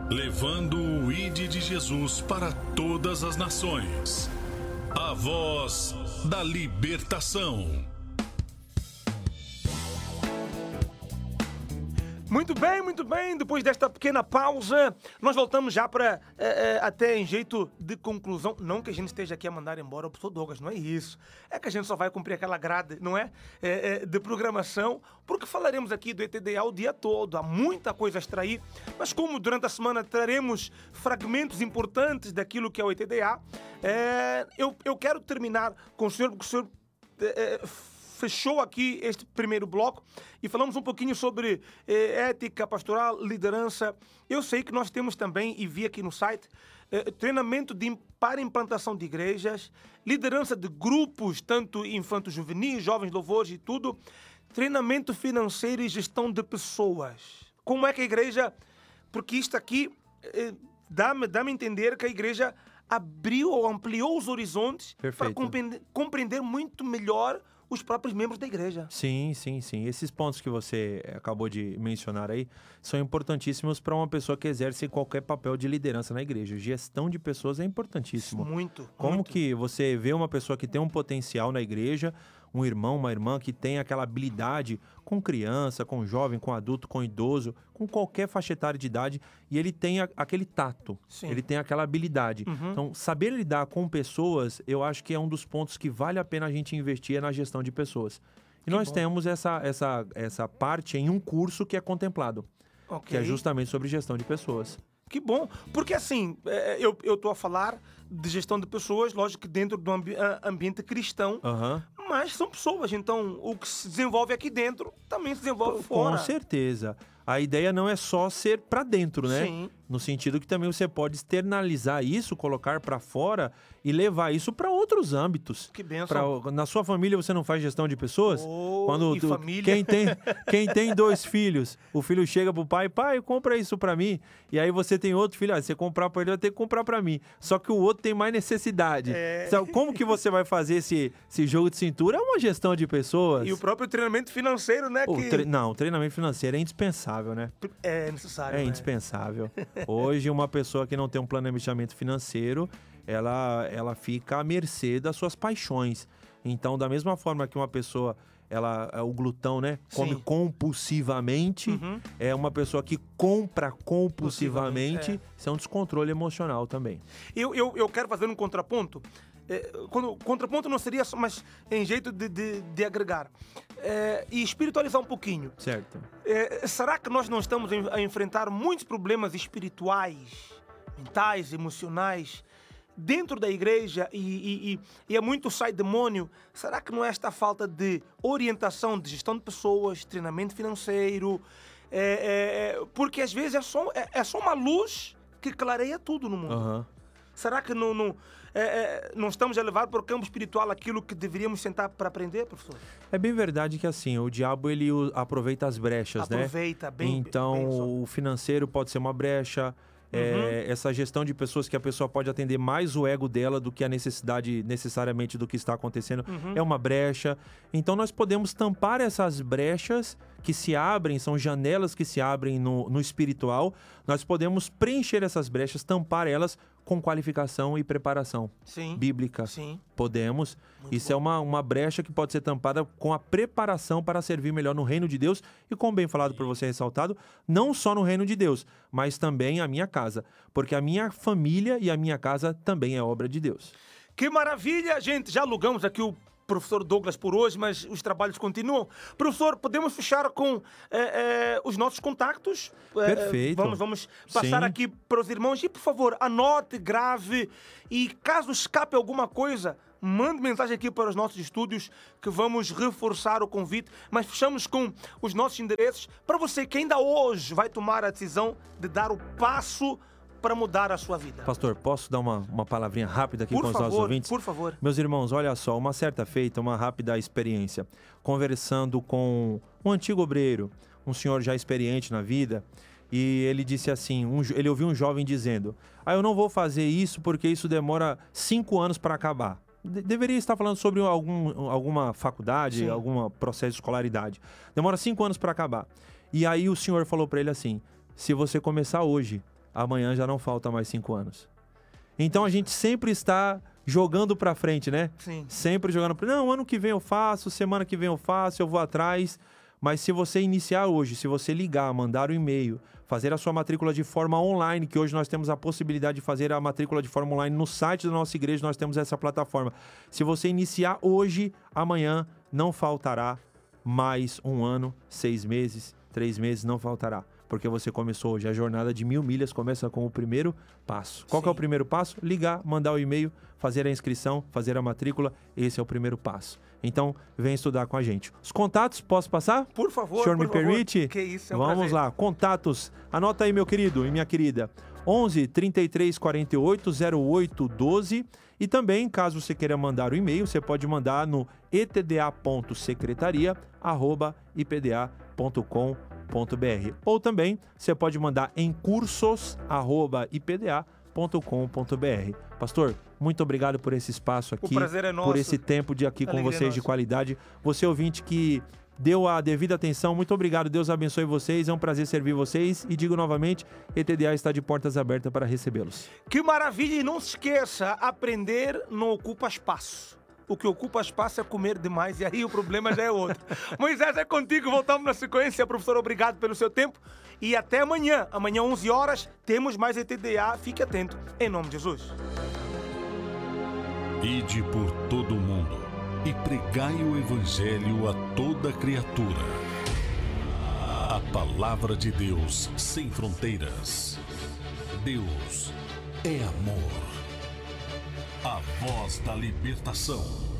levando o ID de Jesus para todas as nações. A voz da libertação. Muito bem. Depois desta pequena pausa, nós voltamos já para, até em jeito de conclusão. Não que a gente esteja aqui a mandar embora o professor Douglas, não é isso. É que a gente só vai cumprir aquela grade, não é? De programação, porque falaremos aqui do ETDA o dia todo. Há muita coisa a extrair, mas como durante a semana traremos fragmentos importantes daquilo que é o ETDA, eu quero terminar com o senhor, porque o senhor fechou aqui este primeiro bloco e falamos um pouquinho sobre ética pastoral, liderança. Eu sei que nós temos também, e vi aqui no site, treinamento para implantação de igrejas, liderança de grupos, tanto infanto-juvenis, jovens louvores e tudo, treinamento financeiro e gestão de pessoas. Como é que a igreja... Porque isto aqui dá-me a entender que a igreja abriu ou ampliou os horizontes. Perfeito. Para compreender muito melhor os próprios membros da igreja. Sim. Esses pontos que você acabou de mencionar aí são importantíssimos para uma pessoa que exerce qualquer papel de liderança na igreja. Gestão de pessoas é importantíssimo. Muito. Como que você vê uma pessoa que tem um potencial na igreja, um irmão, uma irmã que tem aquela habilidade com criança, com jovem, com adulto, com idoso, com qualquer faixa etária de idade, e ele tem aquele tato, Sim. ele tem aquela habilidade. Então, saber lidar com pessoas, eu acho que é um dos pontos que vale a pena a gente investir na gestão de pessoas. E nós temos essa parte em um curso que é contemplado, que é justamente sobre gestão de pessoas. Que bom, porque assim, eu estou a falar de gestão de pessoas, lógico que dentro do ambiente cristão, mas são pessoas, então o que se desenvolve aqui dentro também se desenvolve fora. Com certeza. A ideia não é só ser para dentro, né? Sim. No sentido que também você pode externalizar isso, colocar para fora e levar isso para outros âmbitos. Que bênção. Na sua família você não faz gestão de pessoas? Família. Quem tem 2 filhos, o filho chega pro pai, compra isso para mim. E aí você tem outro filho, você comprar para ele, vai ter que comprar para mim. Só que o outro tem mais necessidade. Então, como que você vai fazer esse jogo de cintura? É uma gestão de pessoas. E o próprio treinamento financeiro, né? Não, o treinamento financeiro é indispensável, né? É necessário. É indispensável. Hoje, uma pessoa que não tem um planejamento financeiro, ela fica à mercê das suas paixões. Então, da mesma forma que uma pessoa, o glutão, né? Come compulsivamente, é uma pessoa que compra compulsivamente, isso é um descontrole emocional também. Eu quero fazer um contraponto. Contraponto não seria só, mas em jeito de agregar e espiritualizar um pouquinho. Certo. Será que nós não estamos a enfrentar muitos problemas espirituais, mentais, emocionais dentro da igreja e é muito sai demônio? Será que não é esta falta de orientação de gestão de pessoas, treinamento financeiro? Porque às vezes é só uma luz que clareia tudo no mundo. Será que não estamos a levar para o campo espiritual aquilo que deveríamos sentar para aprender, professor? É bem verdade que assim, o diabo ele aproveita as brechas, né? Aproveita, bem. Então, o financeiro pode ser uma brecha, essa gestão de pessoas que a pessoa pode atender mais o ego dela do que a necessidade necessariamente do que está acontecendo, é uma brecha. Então, nós podemos tampar essas brechas que se abrem, são janelas que se abrem no espiritual. Nós podemos preencher essas brechas, tampar elas com qualificação e preparação bíblica. Sim. Podemos. Muito Isso bom. É uma brecha que pode ser tampada com a preparação para servir melhor no reino de Deus e, como bem falado por você, ressaltado, não só no reino de Deus, mas também a minha casa. Porque a minha família e a minha casa também é obra de Deus. Que maravilha, gente! Já alugamos aqui o professor Douglas por hoje, mas os trabalhos continuam. Professor, podemos fechar com os nossos contactos? Perfeito. Vamos passar aqui para os irmãos. E, por favor, anote, grave. E caso escape alguma coisa, mande mensagem aqui para os nossos estúdios que vamos reforçar o convite. Mas fechamos com os nossos endereços para você que ainda hoje vai tomar a decisão de dar o passo para mudar a sua vida. Pastor, posso dar uma palavrinha rápida aqui com os nossos ouvintes? Por favor. Meus irmãos, olha só, uma certa feita, uma rápida experiência. Conversando com um antigo obreiro, um senhor já experiente na vida, e ele disse assim, ele ouviu um jovem dizendo, eu não vou fazer isso porque isso demora 5 anos para acabar. Deveria estar falando sobre alguma faculdade, algum processo de escolaridade. Demora 5 anos para acabar. E aí o senhor falou para ele assim, se você começar hoje, amanhã já não falta mais 5 anos. Então a gente sempre está jogando pra frente, né? Sim. Sempre jogando pra... Não, ano que vem eu faço, semana que vem eu faço, eu vou atrás. Mas se você iniciar hoje, se você ligar, mandar um e-mail, fazer a sua matrícula de forma online, que hoje nós temos a possibilidade de fazer a matrícula de forma online no site da nossa igreja, nós temos essa plataforma. Se você iniciar hoje, amanhã não faltará mais 1 ano, 6 meses, 3 meses, não faltará. Porque você começou hoje. A jornada de 1000 milhas começa com o primeiro passo. Qual que é o primeiro passo? Ligar, mandar o e-mail, fazer a inscrição, fazer a matrícula. Esse é o primeiro passo. Então, vem estudar com a gente. Os contatos, posso passar? Por favor, O senhor me por favor. permite? Que isso, é um Vamos prazer. lá, contatos. Anota aí, meu querido e minha querida. 11 33 48 08 12. E também, caso você queira mandar o e-mail, você pode mandar no etda.secretaria@ipda.com.br. Ou também você pode mandar em cursos@ipda.com.br. Pastor, muito obrigado por esse espaço aqui, O prazer é nosso. por esse tempo de aqui com Alegria é vocês de nossa. qualidade. Você ouvinte que deu a devida atenção, muito obrigado. Deus abençoe vocês, é um prazer servir vocês. E digo novamente, ETDA está de portas abertas para recebê-los. Que maravilha! E não se esqueça, aprender não ocupa espaço. O que ocupa espaço é comer demais, e aí o problema já é outro. Moisés, é contigo, voltamos na sequência. Professor, obrigado pelo seu tempo. E até amanhã. Amanhã, 11 horas, temos mais ETDA. Fique atento, em nome de Jesus. Ide por todo o mundo e pregai o evangelho a toda criatura. A palavra de Deus sem fronteiras. Deus é amor. A voz da libertação.